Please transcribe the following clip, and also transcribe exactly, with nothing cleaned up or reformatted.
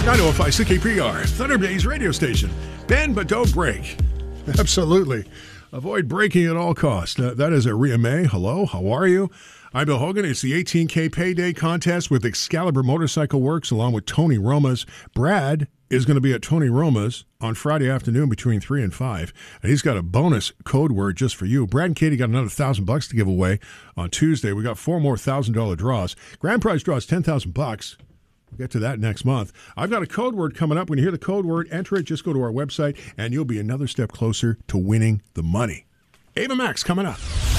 nine oh five C K P R, Thunder Bay's radio station. Bend but don't break. Absolutely. Avoid breaking at all costs. Uh, that is Aria May. Hello, how are you? I'm Bill Hogan. It's the eighteen K Payday Contest with Excalibur Motorcycle Works along with Tony Roma's. Brad is going to be at Tony Roma's on Friday afternoon between three and five. And he's got a bonus code word just for you. Brad and Katie got another one thousand bucks to give away on Tuesday. We got four more one thousand dollars draws. Grand prize draw is ten thousand bucks. We'll get to that next month. I've got a code word coming up. When you hear the code word, enter it. Just go to our website, and you'll be another step closer to winning the money. Ava Max coming up.